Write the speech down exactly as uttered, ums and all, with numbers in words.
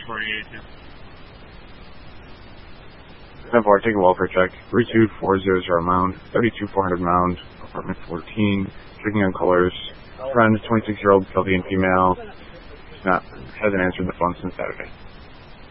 forty-eight. Navar, take a welfare check. three two four zero zero Mound, thirty-two four hundred Mound, apartment fourteen, checking on colors. Friend, twenty-six-year-old Chaldean female, not, hasn't answered the phone since Saturday.